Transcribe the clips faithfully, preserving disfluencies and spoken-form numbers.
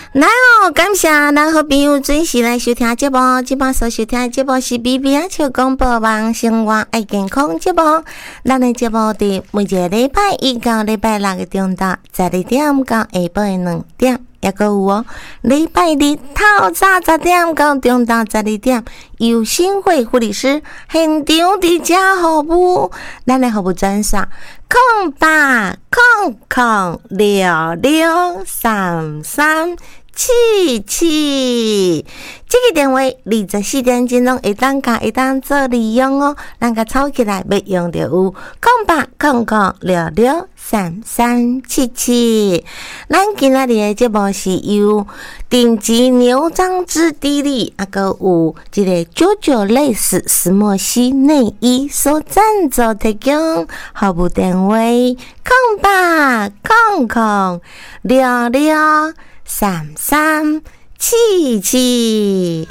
来哦，感谢咱好朋友准时来收听节目。即摆所收听的节目是 B B 啊笑广播网生活爱健康节目。咱的节目伫每一个礼拜一到礼拜六的中昼十二点到下晡的两点，也阁有哦。礼拜日透早十点到中昼十二点，由新会护理师现场伫遮服务。咱的服务专线空八空空六六三三七七，这个电话二十四点钟拢会当甲会当做利用哦。咱甲抄起来要用着有空八空空六六三三七七。咱今仔日的节目是由顶级牛樟芝地利啊，个有这个九九类似石墨烯内衣所赞助提供，服务电话空八空空六六三三七七。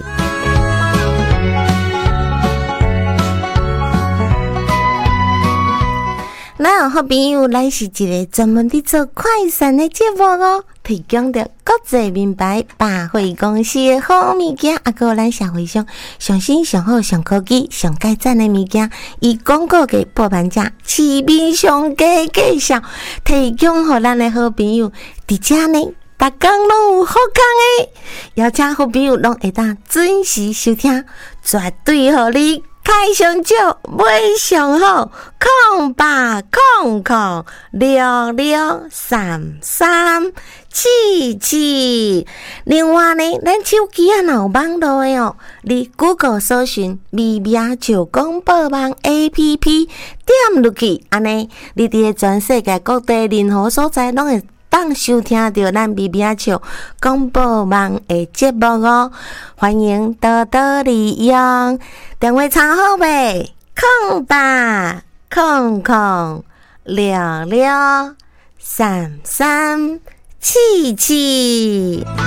咱好朋友，咱是一个专门伫做快闪的节目哦，提供着国际名牌百货公司的好物件，啊，个咱社会上上新、上好、上科技、上改赞的物件，以广告给报盘价，市面上价介绍，提供互咱的好朋友。伫遮呢，逐工拢有好康的，邀请好朋友拢会当准时收听，绝对互你开上少，买上好，空八空空六六三三七七。另外呢，咱手机啊，若有网络的哦，你 Google 搜寻“米名就广播网 A P P”， 点入去，安尼你伫个全世界各地任何所在拢会当收听到咱 B B 笑广播网的节目哦，欢迎多多利用。电话抄好未？空八空空六六三三七七。